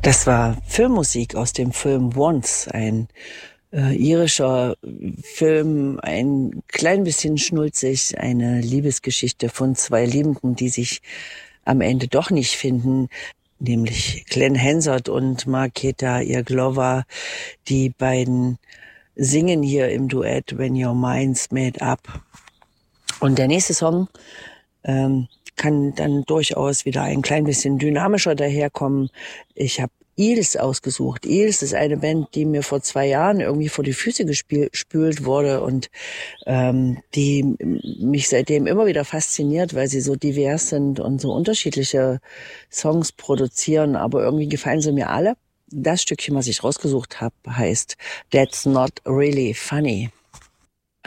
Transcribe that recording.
Das war Filmmusik aus dem Film Once, ein irischer Film, ein klein bisschen schnulzig, eine Liebesgeschichte von zwei Liebenden, die sich am Ende doch nicht finden, nämlich Glenn Hansard und Markéta Irglová. Die beiden singen hier im Duett When Your Mind's Made Up. Und der nächste Song kann dann durchaus wieder ein klein bisschen dynamischer daherkommen. Ich habe Eels ausgesucht. Eels ist eine Band, die mir vor 2 Jahren irgendwie vor die Füße gespült wurde und die mich seitdem immer wieder fasziniert, weil sie so divers sind und so unterschiedliche Songs produzieren, aber irgendwie gefallen sie mir alle. Das Stückchen, was ich rausgesucht habe, heißt That's Not Really Funny.